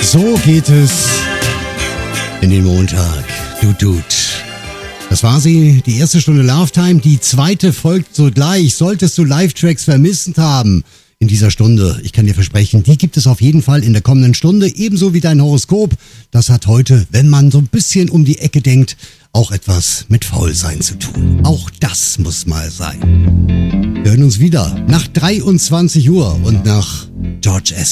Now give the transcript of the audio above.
So geht es in den Montag. Du Dude. Das war sie, die erste Stunde Love Time. Die zweite folgt sogleich. Solltest du Live-Tracks vermisst haben in dieser Stunde, ich kann dir versprechen, die gibt es auf jeden Fall in der kommenden Stunde. Ebenso wie dein Horoskop. Das hat heute, wenn man so ein bisschen um die Ecke denkt, auch etwas mit Faulsein zu tun. Auch das muss mal sein. Wir hören uns wieder nach 23 Uhr und nach George S.